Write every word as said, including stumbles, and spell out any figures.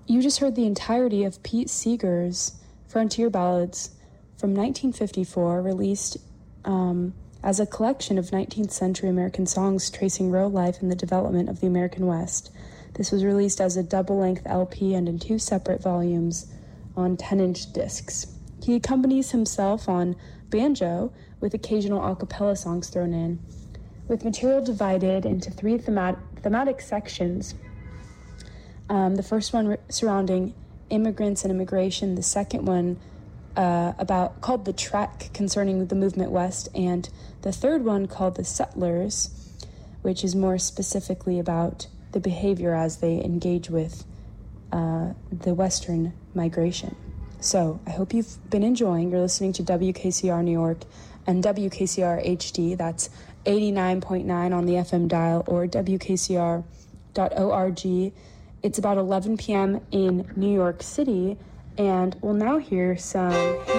You just heard the entirety of Pete Seeger's Frontier Ballads from nineteen fifty-four, released um, as a collection of nineteenth century American songs tracing real life and the development of the American West. This was released as a double-length L P and in two separate volumes on ten-inch discs. He accompanies himself on banjo with occasional a cappella songs thrown in, with material divided into three themat- thematic sections. Um, the first one re- surrounding immigrants and immigration, the second one uh, about called The Trek, concerning the movement west, and the third one called The Settlers, which is more specifically about the behavior as they engage with uh, the western migration. So I hope you've been enjoying. You're listening to W K C R New York and W K C R H D. That's eighty-nine point nine on the F M dial, or W K C R dot org. It's about eleven p.m. in New York City, and we'll now hear some